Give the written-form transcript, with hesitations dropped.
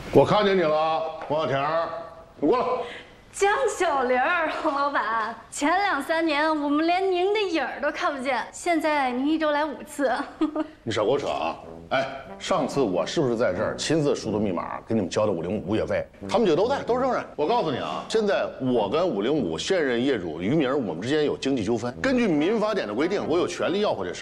我看见你了，黄小田，你过来。 江小玲儿，洪老板，前2、3年我们连您的影儿都看不见，现在您1周来5次。 你少给我扯啊！哎，上次我是不是在这儿亲自输的密码给你们交的505物业费？他们几个都在，都是证人。我告诉你啊，现在我跟505现任业主于明，我们之间有经济纠纷，根据民法典的规定，我有权利要回这事。